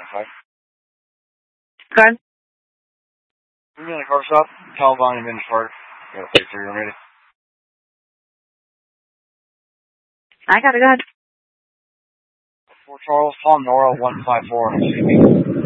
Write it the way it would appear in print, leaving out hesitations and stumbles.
195. Good. We're in the car stop. Calvine and Vintage Park. Got a plate for you ready. I got it. Go ahead. Fort Charles, Tom Nora, 154.